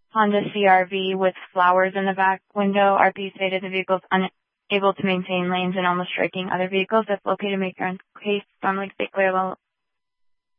Honda CRV with flowers in the back window. RP stated the vehicle is unable to maintain lanes and almost striking other vehicles. If located, make your own case. Storm Lake State Clear